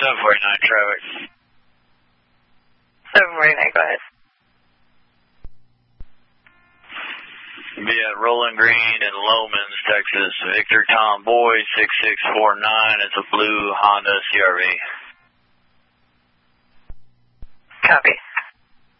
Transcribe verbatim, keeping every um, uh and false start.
seven forty-nine traffic. seven forty-nine, go ahead. Be at Rolling Green in Lomans, Texas. Victor Tom Boy, six six four nine. It's a blue Honda C R V. Copy.